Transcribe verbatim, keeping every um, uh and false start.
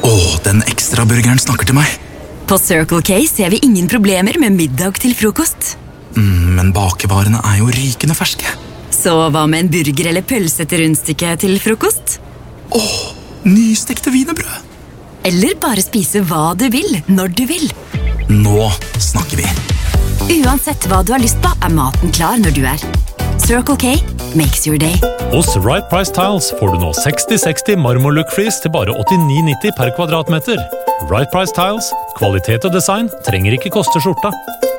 Åh, den ekstra burgeren snakker til meg. På Circle K ser vi ingen problemer med middag til frokost. Mm, men bakevarene er jo rykende ferske. Så hva med en burger eller pølse til rundstykke til frokost? Åh, nystekte wienerbrød. Eller bare spise hva du vil, når du vil. Nå snakker vi. Uansett hva du har lyst på, er maten klar når du er. Circle K makes your day. Hos Right Price Tiles får du nå seksti seksti marmorlook-flis til bare åttini nitti per kvadratmeter. Right Price Tiles, kvalitet og design trenger ikke koste skjorta.